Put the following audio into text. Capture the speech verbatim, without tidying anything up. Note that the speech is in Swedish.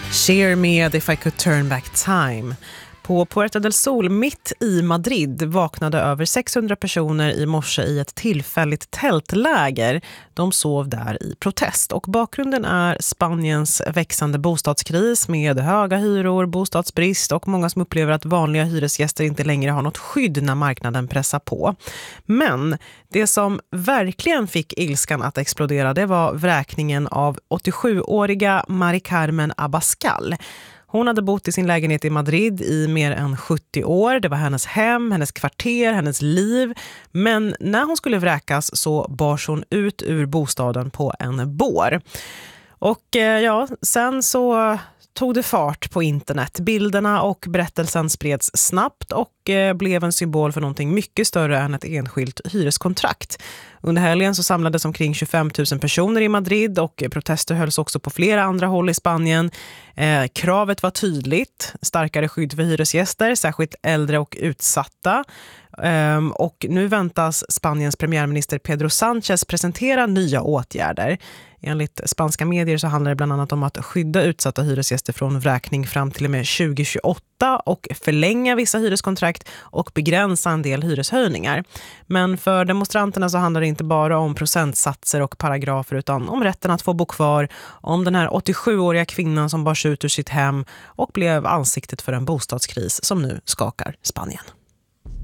Cheer me if I could turn back time. På Puerta del Sol mitt i Madrid vaknade över sexhundra personer i morse i ett tillfälligt tältläger. De sov där i protest och bakgrunden är Spaniens växande bostadskris med höga hyror, bostadsbrist och många som upplever att vanliga hyresgäster inte längre har något skydd när marknaden pressar på. Men det som verkligen fick ilskan att explodera, det var vräkningen av åttiosjuåriga Mari Carmen Abascal. Hon hade bott i sin lägenhet i Madrid i mer än sjuttio år. Det var hennes hem, hennes kvarter, hennes liv. Men när hon skulle vräkas så bars hon ut ur bostaden på en bår. Och eh, ja, sen så tog det fart på internet. Bilderna och berättelsen spreds snabbt och eh, blev en symbol för någonting mycket större än ett enskilt hyreskontrakt. Under helgen så samlades omkring tjugofem tusen personer i Madrid och protester hölls också på flera andra håll i Spanien. Eh, kravet var tydligt, starkare skydd för hyresgäster, särskilt äldre och utsatta. Um, och nu väntas Spaniens premiärminister Pedro Sánchez presentera nya åtgärder. Enligt spanska medier så handlar det bland annat om att skydda utsatta hyresgäster från vräkning fram till och med tjugo tjugoåtta och förlänga vissa hyreskontrakt och begränsa en del hyreshöjningar. Men för demonstranterna så handlar det inte bara om procentsatser och paragrafer utan om rätten att få bo kvar, om den här åttiosjuåriga kvinnan som bars ut ur sitt hem och blev ansiktet för en bostadskris som nu skakar Spanien.